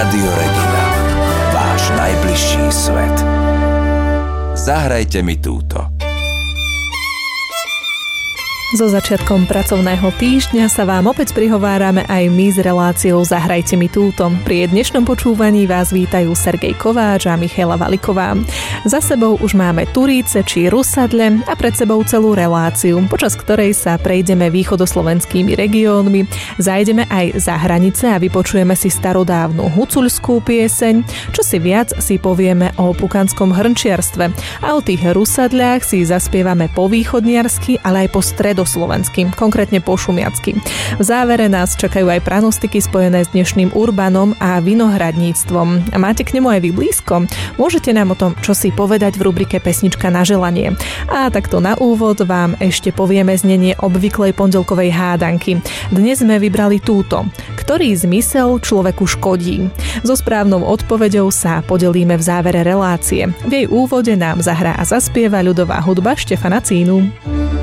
Rádio Regina. Váš najbližší svet. Zahrajte mi túto. So začiatkom pracovného týždňa sa vám opäť prihovárame aj my s reláciou Zahrajte mi túto. Pri dnešnom počúvaní vás vítajú Sergej Kováč a Michaela Valiková. Za sebou už máme turíce či rusadle a pred sebou celú reláciu, počas ktorej sa prejdeme východoslovenskými regiónmi, zajdeme aj za hranice a vypočujeme si starodávnu hucuľskú pieseň, čo si viac si povieme o pukanskom hrnčiarstve a o tých rusadliach si zaspievame po východniarsky, ale aj po stredoslovensky, konkrétne po šumiacky. V závere nás čakajú aj pranostiky spojené s dnešným urbanom a vinohradníctvom. A máte k nemu aj vy blízko? Môžete nám o tom čosi povedať v rubrike Pesnička na želanie. A takto na úvod vám ešte povieme znenie obvyklej pondelkovej hádanky. Dnes sme vybrali túto. Ktorý zmysel človeku škodí? So správnou odpoveďou sa podelíme v závere relácie. V jej úvode nám zahrá a zaspieva ľudová hudba Štefana Cínu.